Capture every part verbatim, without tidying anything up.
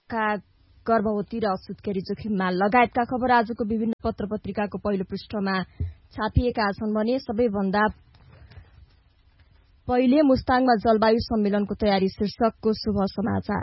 पृष्ठका गर्भवती र सुत्केरी जोखिममा लगायतका खबर आजको विभिन्न पत्र पत्रिकाको पहिलो पृष्ठमा छापिएका छन् भने सबैभन्दा पहिले मुस्ताङमा जलवायु सम्मेलनको तयारी शीर्षकको शुभ समाचार।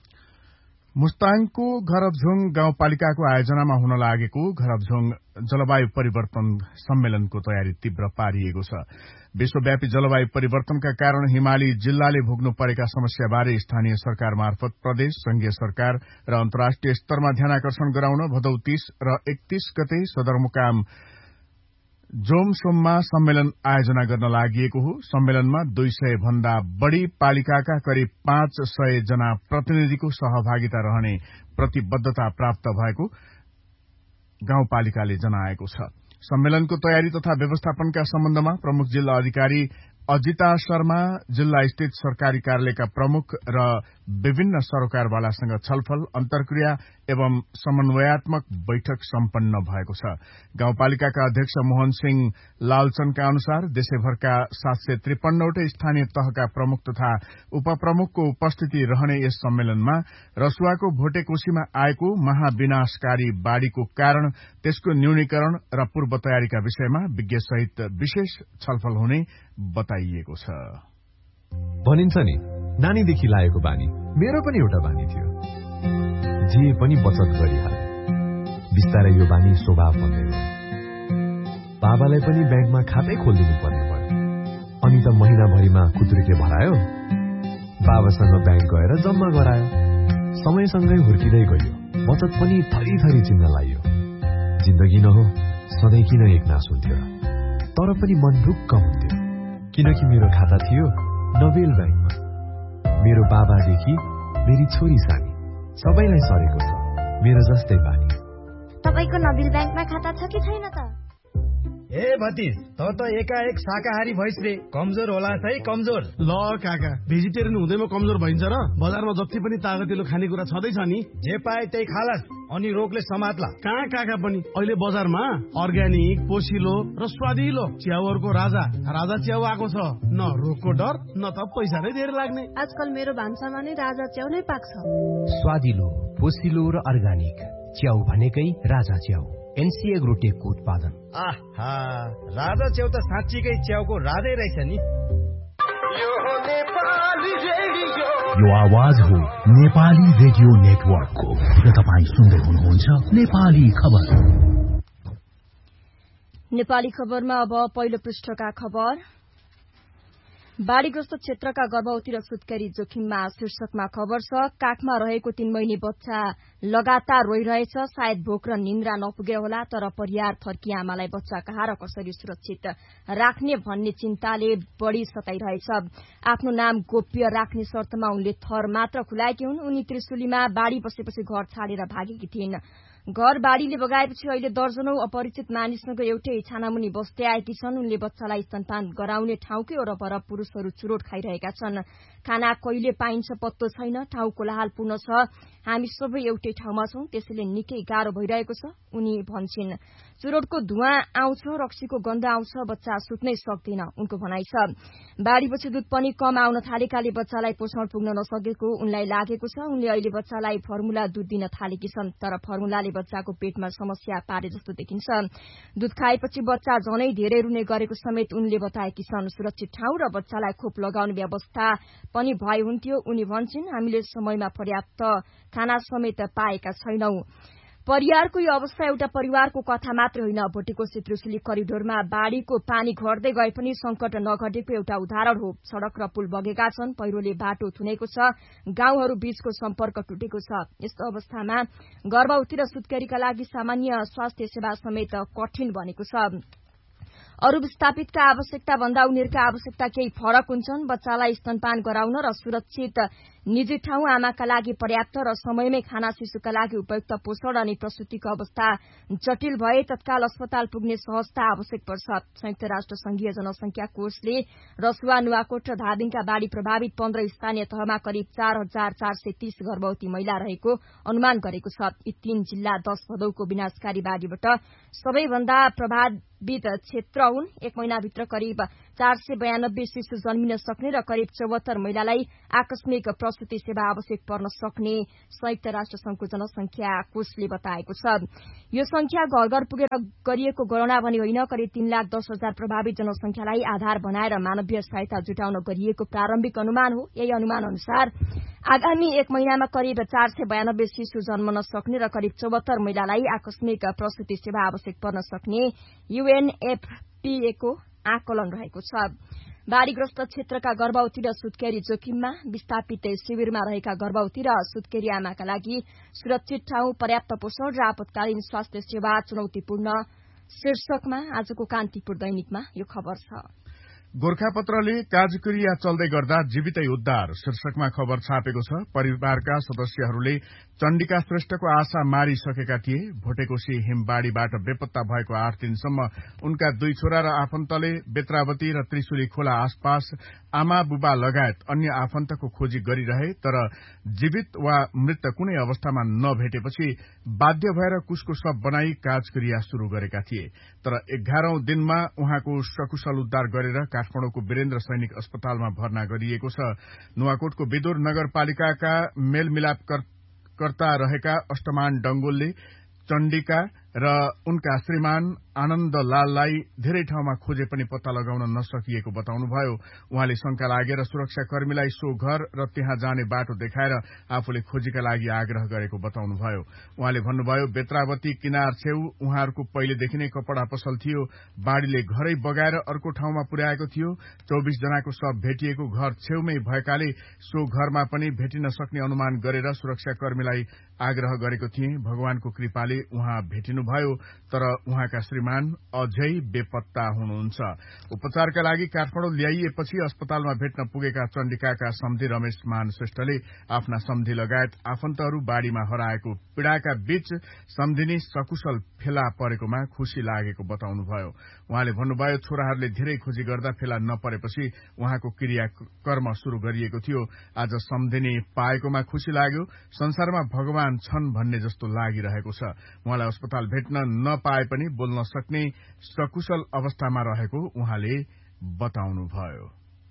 मुस्ताङको घरबझोङ गाउँपालिकाको आयोजनामा हुन लागेको घरबझोङ जलवायु परिवर्तन सम्मेलनको तयारी तीव्र पारिएको छ। विश्वव्यापी जलवायु परिवर्तनका कारण हिमाली जिल्लाले भोग्नु परेका समस्याबारे स्थानीय सरकार मार्फत प्रदेश, संघीय सरकार र अन्तर्राष्ट्रिय स्तरमा ध्यानाकर्षण गराउन भदौ तीस र एकतीस गते सदरमुकाम जोमसोममा सम्मेलन आयोजना गर्न लागि हो। सम्मेलनमा दुई सय भन्दा बढ़ी पालिकाका करिब पाँच सय जना प्रतिनिधिको सहभागिता रहने प्रतिबद्धता प्राप्त भएको गाउँपालिकाले जनाएको छ। सम्मेलनको तयारी तथा व्यवस्थापनका सम्बन्धमा प्रमुख जिल्ला अधिकारी अजिता शर्मा, जिल्ला स्थित सरकारी कार्यालयका प्रमुख र विभिन्न सरोकारवालासँग छलफल, अन्तर्क्रिया एवं समन्वयात्मक बैठक सम्पन्न भएको छ। गाउँपालिकाका अध्यक्ष मोहन सिंह लालचनका अनुसार देशैभरका सात सय त्रिपन्नवटै स्थानीय तहका प्रमुख तथा उपप्रमुखको उपस्थिति रहने यस सम्मेलनमा रसुवाको भोटेकोशीमा आएको महाविनाशकारी बाढ़ीको कारण, त्यसको न्यूनीकरण र पूर्व तयारीका विषयमा विज्ञसहित विशेष छलफल हुने बताइएको छ। भनिन्छ नि, नानीदेखि लागेको बानी मेरो पनि एउटा बानी थियो। जे पनि बचत गरिहाले। बिस्तारै यो बानी स्वभाव बन्दै गयो। बाबालाई पनि ब्याङ्कमा खातै खोलिदिनु पर्ने भयो। अनि त महिनाभरिमा खुद्रुके भरायो। बाबासँग ब्याङ्क गएर जम्मा गरायो। समयसँगै हुर्किँदै गयो। बचत पनि थरी थरी चिन्न लाग्यो। जिन्दगी न हो, सधैँ किन एकनास हुन्थ्यो र? तर पनि मन ढुक्क हुन्थ्यो, किनकि मेरो खाता थियो नोबेल ब्याङ्कमा। मेरो बाबादेखि मेरी छोरी सानी सबैलाई सरेको छ मेरो जस्तै बानी। तपाईको नोबेल ब्याङ्कमा खाता छ कि छैन त? ए भतिज, त त एकाएक शाकाहारी भइस रे। कमजोर होला है, कमजोर। ल काका, भेजिटेरियन हुँदैमा कमजोर भइन्छ र? बजारमा जति पनि तागतिलो खानेकुरा छँदैछ नि, जे पाए त्यही खालास, अनि रोगले समात्ला। कहाँ काका पनि अहिले बजारमा अर्ग्यानिक, पोसिलो र स्वादिलो च्याउहरूको राजा राजा च्याउ आएको छ। न रोगको डर, न त पैसा नै धेरै लाग्ने। आजकल मेरो भान्सामा नै राजा च्याउ नै पाक्छ। स्वादिलो, पोसिलो र अर्ग्यानिक च्याउ भनेकै राजा च्याउ। एनसीए एग्रोटेकको उत्पादन। आहा, राजा च्याउ त साँच्चीकै च्याउको राजै रहेछ नि। यो आवाज हो नेपाली रेडियो नेटवर्कको र तपाईँ सुन्दै हुनुहुन्छ नेपाली खबर। नेपाली खबरमा अब पहिलो पृष्ठका खबर। बाढ़ीग्रस्त क्षेत्रका गर्भवती र सुत्केरी जोखिममा शीर्षकमा खबर छ। काखमा रहेको तीन महिने बच्चा लगातार रोइरहेछ। सायद भोक र निन्द्रा नपुगे होला, तर परिवार फर्की आमालाई बच्चा कहाँ र कसरी सुरक्षित राख्ने भन्ने चिन्ताले बढ़ी सताइरहेछ। आफ्नो नाम गोप्य राख्ने शर्तमा उनले थर मात्र खुलाएकी हुन्। उनी त्रिशुलीमा बाढ़ी बसेपछि घर छाडेर भागेकी थिइन्। घर बाढ़ीले बगाएपछि अहिले दर्जनौं अपरिचित मानिससँग एउटै छानामुनि बस्दै आएकी छन्। उनले बच्चालाई स्तनपान गराउने ठाउँकै वरपर पुरूषहरू चुरोट खाइरहेका छन्। खाना कहिले पाइन्छ पत्तो छैन। ठाउँ कोलाहलपूर्ण छ। हामी सबै एउटै ठाउँमा छौं, त्यसैले निकै गाह्रो भइरहेको छ, उनी भन्छिन्। चुरोटको धुवाँ आउँछ, रक्सीको गन्ध आउँछ, बच्चा सुत्नै सक्दैन, उनको भनाइ छ। बाढ़ीपछि दूध पनि कम आउन थालेकाले बच्चालाई पोषण पुग्न नसकेको उनलाई लागेको छ। उनले अहिले बच्चालाई फर्मुला दूध दिन थालेकी छन्, तर फर्मुलाले बच्चाको पेटमा समस्या पारे जस्तो देखिन्छ। दूध खाएपछि बच्चा झनै धेरै रुने गरेको समेत उनले बताएकी छन्। सुरक्षित ठाउँ र बच्चालाई खोप लगाउने व्यवस्था पनि भए हुन्थ्यो, उनी भन्छिन्। हामीले समयमा पर्याप्त खाना समेत पाएका छैनौं। परिवारको यो अवस्था एउटा परिवारको कथा मात्र होइन। भोटेकोशी त्रिशुली करिडोरमा बाढ़ीको पानी घट्दै गए पनि संकट नघटेको एउटा उदाहरण हो। सड़क र पुल बगेका छन्, पहिरोले बाटो थुनेको छ, गाउँहरू बीचको सम्पर्क टुटेको छ। यस्तो अवस्थामा गर्भवती र सुत्केरीका लागि सामान्य स्वास्थ्य सेवा समेत कठिन बनेको छ। अरू विस्थापितका आवश्यकता भन्दा उनीहरूका आवश्यकता केही फरक हुन्छन्। बच्चालाई स्तनपान गराउन र सुरक्षित निजी ठाउँ, आमाका लागि पर्याप्त र समयमै खाना, शिशुका लागि उपयुक्त पोषण अनि प्रसूतिको अवस्था जटिल भए तत्काल अस्पताल पुग्ने सहजता आवश्यक पर्छ। संयुक्त राष्ट्र संघीय जनसंख्या कोषले रसुवा, नुवाकोट र धादिङका बाढ़ी प्रभावित पन्ध्र स्थानीय तहमा करिब चार हजार चार सय तीस गर्भवती महिला रहेको अनुमान गरेको छ। यी तीन जिल्ला दश भदौको विनाशकारी बाढ़ीबाट सबैभन्दा प्रभावित क्षेत्र हुन्। एक महिनाभित्र करिब चार सय बयानब्बे शिशु जन्मिन सक्ने र करिब चौहत्तर महिलालाई आकस्मिक प्रसूति सेवा आवश्यक पर्न सक्ने संयुक्त राष्ट्र संघको जनसंख्या कोषले बताएको छ। यो संख्या घर घर पुगेर गरिएको गणना भने होइन, करिब तीन लाख दस हजार प्रभावित जनसंख्यालाई आधार बनाएर मानवीय सहायता जुटाउन गरिएको प्रारम्भिक अनुमान हो। यही अनुमान अनुसार आगामी एक महिनामा करिब चार सय बयानब्बे शिशु जन्मन सक्ने र करिब चौहत्तर महिलालाई आकस्मिक प्रसूति सेवा आवश्यक पर्न सक्ने यूएनएफपीए को आकलन रहेको छ। बाढ़ीग्रस्त क्षेत्रका गर्भवती र सुत्केरी जोखिममा, विस्थापित शिविरमा रहेका गर्भवती र सुत्केरी आमाका लागि सुरक्षित ठाउँ, पर्याप्त पोषण र आपतकालीन स्वास्थ्य सेवा चुनौतीपूर्ण शीर्षकमा आजको कान्तिपुर दैनिकमा यो खबर छ। गोर्खापत्रले काजक्रिया चल्दै गर्दा जीवितै उद्धार शीर्षकमा खबर छापेको छ। परिवारका सदस्यहरूले चण्डिका श्रेष्ठको आशा मारिसकेका थिए। भोटेकोशी हिमबाढ़ीबाट बेपत्ता भएको आठ दिनसम्म उनका दुई छोरा र आफन्तले बेत्रावती र त्रिशुली खोला आसपास आमा बुबा लगायत अन्य आफन्तको खोजी गरिरहे, तर जीवित वा मृत कुनै अवस्थामा नभेटेपछि बाध्य भएर कुसको शव बनाई काजक्रिया शुरू गरेका थिए। तर एघारौं दिनमा उहाँको सकुशल उद्धार गरेर काठमाडौँको वीरेन्द्र सैनिक अस्पतालमा भर्ना गरिएको छ। नुवाकोटको विदुर नगरपालिकाका मेलमिलापकर्ता रहेका अष्टमान डंगोलले चण्डिका र उनका श्रीमान आनन्दलाललाई धेरै ठाउँमा खोजे पनि पत्ता लगाउन नसकिएको बताउनुभयो। उहाँले शंका लागेर सुरक्षाकर्मीलाई सो घर र त्यहाँ जाने बाटो देखाएर आफूले खोजीका लागि आग्रह गरेको बताउनुभयो। उहाँले भन्नुभयो, बेत्रावती किनार छेउ उहाँहरूको पहिलेदेखि नै कपड़ा पसल थियो। बाढ़ीले घरै बगाएर अर्को ठाउँमा पुर्याएको थियो। चौबिस जनाको शव भेटिएको घर छेउमै भएकाले सो घरमा पनि भेटिन सक्ने अनुमान गरेर सुरक्षाकर्मीलाई आग्रह गरेको थिए। भगवानको कृपाले उहाँ भेटिनुभयो, तर उहाँका श्रीमान अझै बेपत्ता हुनुहुन्छ। उपचारका लागि काठमाडौँ ल्याइएपछि अस्पतालमा भेट्न पुगेका चण्डिकाका सम्धी रमेश मान श्रेष्ठले आफ्ना सम्धी लगायत आफन्तहरू बाढ़ीमा हराएको पीड़ाका बीच सम्धिनी सकुशल फेला परेकोमा खुशी लागेको बताउनुभयो। उहाँले भन्नुभयो, छोराहरूले धेरै खोजी गर्दा फेला नपरेपछि उहाँको क्रियाकर्म शुरू गरिएको थियो। आज सम्धिनी पाएकोमा खुशी लाग्यो। संसारमा भगवान छन् भन्ने जस्तो लागिरहेको छ। उहाँलाई अस्पताल भेट्न नपाए पनि बोल्न सक्ने सकुशल अवस्थामा रहेको उहाँले बताउनुभयो।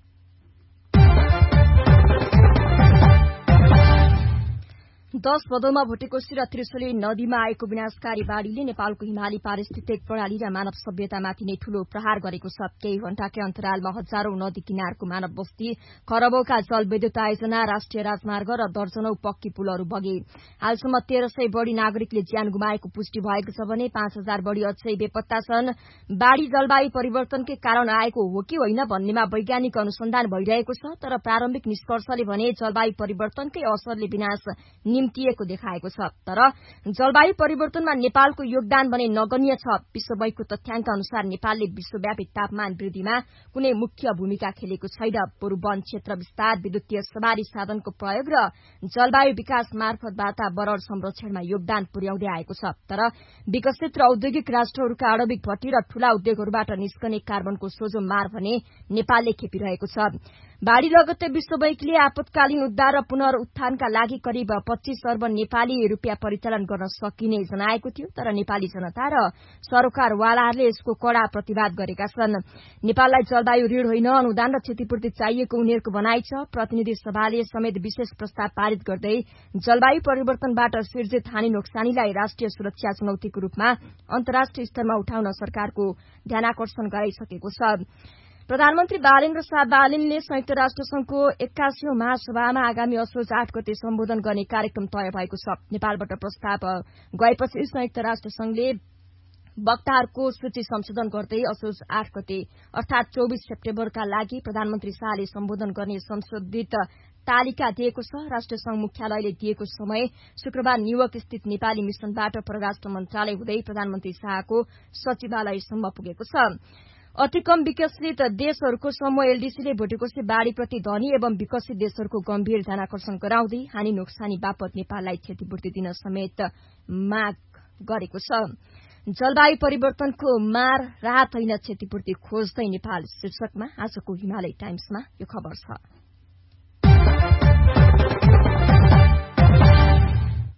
दश भदौमा भोटेकोशी र त्रिशुली नदीमा आएको विनाशकारी बाढ़ीले नेपालको हिमाली पारिस्थितिक प्रणाली र मानव सभ्यतामाथि नै ठूलो प्रहार गरेको छ। केही घण्टाकै अन्तरालमा हजारौं नदी किनारको मानव बस्ती, खरबौंका जलविद्युत आयोजना, राष्ट्रिय राजमार्ग र दर्जनौं पक्की पुलहरू बगे। हालसम्म तेह्र सय बढ़ी नागरिकले ज्यान गुमाएको पुष्टि भएको छ भने पाँच हजार बढ़ी अझै बेपत्ता छन्। बाढ़ी जलवायु परिवर्तनकै कारण आएको हो कि होइन भन्नेमा वैज्ञानिक अनुसन्धान भइरहेको छ, तर प्रारम्भिक निष्कर्षले भने जलवायु परिवर्तनकै असरले विनाश निम्तिएको देखाएको छ। तर जलवायु परिवर्तनमा नेपालको योगदान भने नगण्य छ। विश्व बैंकको तथ्याङ्क अनुसार नेपालले विश्वव्यापी तापमान वृद्धिमा कुनै मुख्य भूमिका खेलेको छैन। बरु वन क्षेत्र विस्तार, विद्युतीय सवारी साधनको प्रयोग र जलवायु विकास मार्फत वातावरण संरक्षणमा योगदान पुर्याउँदै आएको छ। तर विकसित र औद्योगिक राष्ट्रहरूका आणविक भट्टी र ठूला उद्योगहरूबाट निस्कने कार्बनको सोझो मार भने नेपालले खेपिरहेको छ। बाढ़ी लगत्तै विश्व बैंकले आपतकालीन उद्धार र पुनरुत्थानका लागि करिब पच्चीस अर्ब नेपाली रूपियाँ परिचालन गर्न सकिने जनाएको थियो, तर नेपाली जनता र सरोकारवालाहरूले यसको कड़ा प्रतिवाद गरेका छन्। नेपाललाई जलवायु ऋण होइन, अनुदान र क्षतिपूर्ति चाहिएको उनीहरूको भनाइ छ। प्रतिनिधि सभाले समेत विशेष प्रस्ताव पारित गर्दै जलवायु परिवर्तनबाट सिर्जित हानि नोक्सानीलाई राष्ट्रिय सुरक्षा चुनौतीको रूपमा अन्तर्राष्ट्रिय स्तरमा उठाउन सरकारको ध्यानाकर्षण गराइसकेको छ। प्रधानमन्त्री बालेन्द्र शाह बालिनले संयुक्त राष्ट्र संघको एक्कासीौं महासभामा आगामी असोज आठ गते सम्बोधन गर्ने कार्यक्रम तय भएको छ। नेपालबाट प्रस्ताव गएपछि संयुक्त राष्ट्र संघले वक्ताहरूको सूची संशोधन गर्दै असोज आठ गते अर्थात चौबीस सेप्टेम्बरका लागि प्रधानमन्त्री शाहले सम्बोधन गर्ने संशोधित तालिका दिएको छ। राष्ट्रसंघ मुख्यालयले दिएको समय शुक्रबार न्यूयोर्क स्थित नेपाली मिशनबाट परराष्ट्र मन्त्रालय हुँदै प्रधानमन्त्री शाहको सचिवालयसम्म पुगेको छ। अति कम विकसित देशहरूको समूह एलडीसीले भोटेकोशी बाढ़ीप्रति धनी एवं विकसित देशहरूको गम्भीर ध्यानाकर्षण गराउँदै हानि नोक्सानी बापत नेपाललाई क्षतिपूर्ति दिन समेत माग गरेको छ। जलवायु परिवर्तनको मार, राहत होइन क्षतिपूर्ति खोज्दै नेपाल शीर्षकमा आजको हिमालय टाइम्समा यो खबर छ। भदौ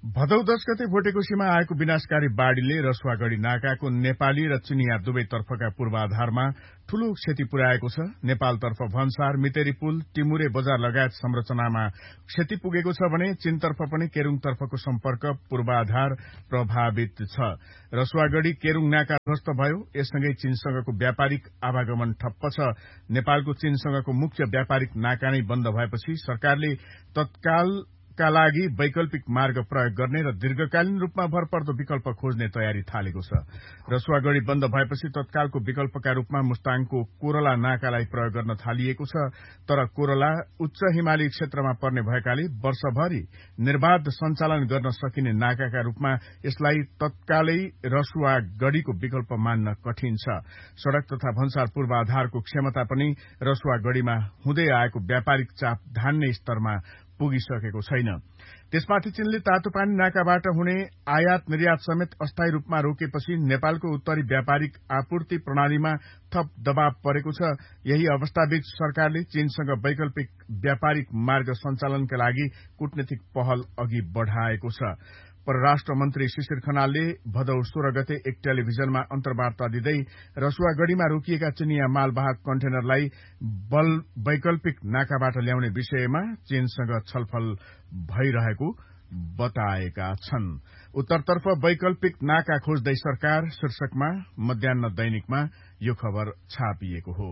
दश गते भोटेकोशीमा आएको विनाशकारी बाढ़ीले रसुवागढ़ी नाकाको नेपाली र चिनिया दुवैतर्फका पूर्वाधारमा ठूलो क्षति पुर्याएको छ। नेपालतर्फ भन्सार, मितेरी पुल, टिमुरे बजार लगायत संरचनामा क्षति पुगेको छ भने चीनतर्फ पनि केरूङतर्फको सम्पर्क पूर्वाधार प्रभावित छ। रसुवागढ़ी केरूङ नाका ध्वस्त भयो। यससँगै चीनसँगको व्यापारिक आवागमन ठप्प छ। नेपालको चीनसँगको मुख्य व्यापारिक नाका नै बन्द भएपछि सरकारले तत्काल का लागि वैकल्पिक मार्ग प्रयोग गर्ने र दीर्घकालीन रूपमा भरपर्दो विकल्प खोज्ने तयारी थालेको छ। रसुवागढ़ी बन्द भएपछि तत्कालको विकल्पका रूपमा मुस्ताङको कोरला नाकालाई प्रयोग गर्न थालिएको छ। तर कोरला उच्च हिमाली क्षेत्रमा पर्ने भएकाले वर्षभरि निर्बाध सञ्चालन गर्न सकिने नाकाका रूपमा यसलाई तत्कालै रसुवागढ़ीको विकल्प मान्न कठिन छ। सड़क तथा भन्सार पूर्वाधारको क्षमता पनि रसुवागढ़ीमा हुँदै आएको व्यापारिक चाप धान्ने स्तरमा पुगिसकेको छैन। त्यसमाथि चीनले तातोपानी नाकाबाट हुने आयात निर्यात समेत अस्थायी रूपमा रोकेपछि नेपालको उत्तरी व्यापारिक आपूर्ति प्रणालीमा थप दबाव परेको छ। यही अवस्थाबीच सरकारले चीनसँग वैकल्पिक व्यापारिक मार्ग सञ्चालनका लागि कूटनीतिक पहल अघि बढ़ाएको छ। परराष्ट्र मन्त्री शिशिर खनालले भदौ सोह्र गते एक टेलिभिजनमा अन्तर्वार्ता दिँदै रसुवागढ़ीमा रोकिएका चिनिया मालवाहक कन्टेनरलाई बल वैकल्पिक नाकाबाट ल्याउने विषयमा चीनसँग छलफल भइरहेको बताएका छन्। उत्तरतर्फ वैकल्पिक नाका खोज्दै सरकार शीर्षकमा मध्याह्न दैनिकमा यो खबर छापिएको हो।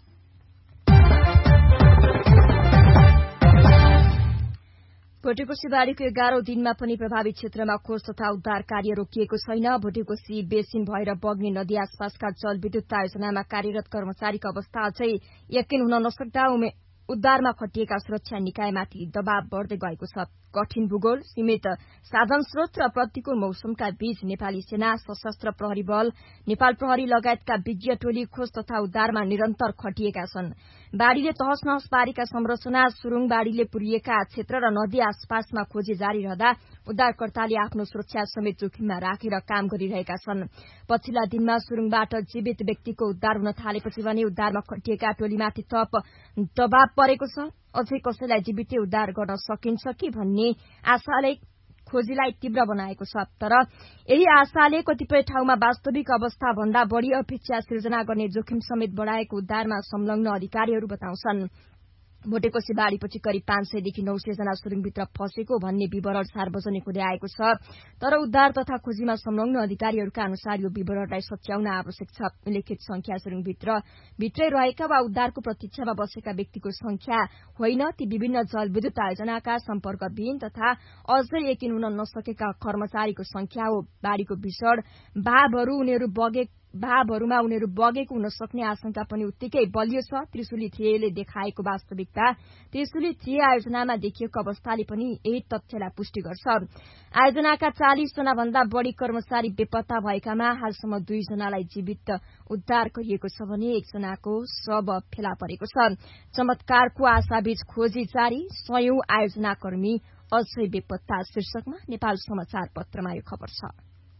भोटेकोशी बाढ़ीको एघारौं दिनमा पनि प्रभावित क्षेत्रमा खोज तथा उद्धार कार्य रोकिएको छैन। भोटेकोशी बेसिन भएर बग्ने नदी आसपासका जलविद्युत आयोजनामा कार्यरत कर्मचारीको अवस्था अझै यकिन हुन नसक्दा उद्धारमा खटिएका सुरक्षा निकायमाथि दबाव बढ़दै गएको छ। कठिन भूगोल, सीमित साधन स्रोत र प्रतिकूल मौसमका बीच नेपाली सेना, सशस्त्र प्रहरी बल, नेपाल प्रहरी लगायतका विज्ञ टोली खोज तथा उद्धारमा निरन्तर खटिएका छन्। बाढ़ीले तहस नहस पारेका संरचना, सुरुङ बाढ़ीले पुरिएका क्षेत्र र नदी आसपासमा खोजी जारी रहँदा उद्धारकर्ताले आफ्नो सुरक्षा समेत जोखिममा राखेर काम गरिरहेका छन्। पछिल्ला दिनमा सुरुङबाट जीवित व्यक्तिको उद्धार हुन थालेपछि भने उद्धारमा खटिएका टोलीमाथि थप दबाव परेको छ। अझै कसैलाई जीवितै उद्धार गर्न सकिन्छ कि भन्ने आशाले खोजीलाई तीव्र बनाएको छ। तर यही आशाले कतिपय ठाउँमा वास्तविक अवस्था भन्दा बढ़ी अपेक्षा सिर्जना गर्ने जोखिम समेत बढ़ाएको उद्धारमा संलग्न अधिकारीहरू बताउँछन्। भोटेकोशी बाढ़ीपछि करिब पाँच सयदेखि नौ सय जना सुरुङभित्र फँसेको भन्ने विवरण सार्वजनिक हुँदै आएको छ। तर उद्धार तथा खोजीमा संलग्न अधिकारीहरूका अनुसार यो विवरणलाई सच्याउन आवश्यक छ। उल्लेखित संख्या सुरुङभित्र भित्रै रहेका वा उद्धारको प्रतीक्षामा बसेका व्यक्तिको संख्या होइन, ती विभिन्न जलविद्युत आयोजनाका सम्पर्कविहीन तथा अझै यकिन हुन नसकेका कर्मचारीको संख्या हो। बाढ़ीको भीषण भावहरू उनीहरू बगे भावहरूमा उनीहरू बगेको हुन सक्ने आशंका पनि उत्तिकै बलियो छ। त्रिशुली थ्रीले देखाएको वास्तविकता त्रिशुली थ्री आयोजनामा देखिएको अवस्थाले पनि यही तथ्यलाई पुष्टि गर्छ। आयोजनाका चालिस जना भन्दा बढ़ी कर्मचारी बेपत्ता भएकामा हालसम्म दुई जनालाई जीवित उद्धार गरिएको छ भने एकजनाको शव फेला परेको छ। चमत्कारको आशाबीच खोजी जारी, सयौं आयोजनाकर्मी अझै बेपत्ता शीर्षकमा नेपाल समाचार पत्रमा यो खबर छ।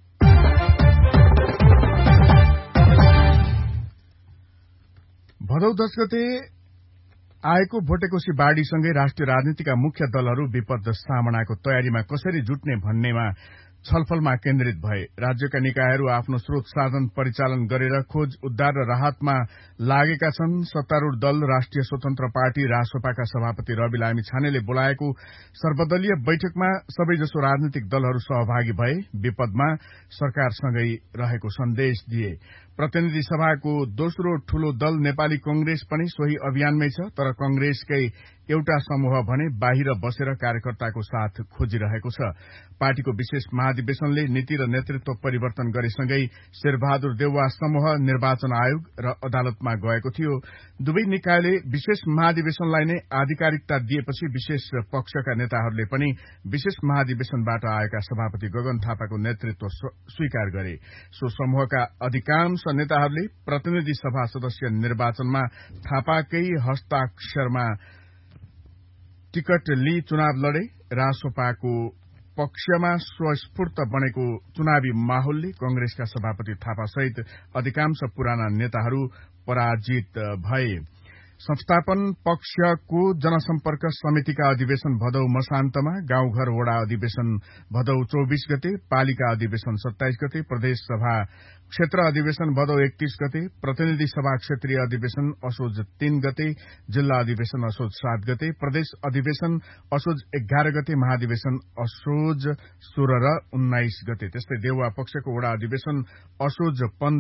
भदौ दश गते आएको भोटेकोशी बाढ़ीसँगै राष्ट्रिय राजनीतिका मुख्य दलहरू विपद सामनाको तयारीमा कसरी जुट्ने भन्नेमा छलफलमा केन्द्रित भए। राज्यका निकायहरू आफ्नो स्रोत साधन परिचालन गरेर खोज उद्धार र राहतमा लागेका छन्। सत्तारूढ़ दल राष्ट्रिय स्वतन्त्र पार्टी रासोपाका सभापति रवि लामी छानेले बोलाएको सर्वदलीय बैठकमा सबैजसो राजनीतिक दलहरू सहभागी भए। विपदमा सरकारसँगै रहेको सन्देश दिए। प्रतिनिधि सभाको दोस्रो ठूलो दल नेपाली कंग्रेस पनि सोही अभियानमै छ। तर कंग्रेसकै एउटा समूह भने बाहिर बसेर कार्यकर्ताको साथ खोजिरहेको छ। पार्टीको विशेष महाधिवेशनले नीति र नेतृत्व परिवर्तन गरेसँगै शेरबहादुर देउवा समूह निर्वाचन आयोग र अदालतमा गएको थियो। दुवै निकायले विशेष महाधिवेशनलाई नै आधिकारिकता दिएपछि विशेष पक्षका नेताहरूले पनि विशेष महाधिवेशनबाट आएका सभापति गगन थापाको नेतृत्व स्वीकार गरे। सो समूहका अधिकांश नेताहरूले प्रतिनिधि सभा सदस्य निर्वाचनमा थापाकै हस्ताक्षरमा टिकट लिई चुनाव लडे। रासोपाको पक्षमा स्वस्फूर्त बनेको चुनावी माहौलले कंग्रेसका सभापति थापा सहित अधिकांश पुराना नेताहरू पराजित भए। संस्थापन पक्षको जनसम्पर्क समितिका अधिवेशन भदौ मसान्तमा, गाउँघर वडा अधिवेशन भदौ चौबीस गते, पालिका अधिवेशन सत्ताइस गते, प्रदेश सभा क्षेत्र अधिवेशन भदौ एकतीस गते, प्रतिनिधि सभा क्षेत्रीय अधिवेशन असोज तीन गते, जिल्ला अधिवेशन असोज सात गते, प्रदेश अधिवेशन असोज एघार गते, महाधिवेशन असोज सोह्र र उन्नाइस गते। त्यस्तै देउवा पक्षको वडा अधिवेशन असोज पन्ध्र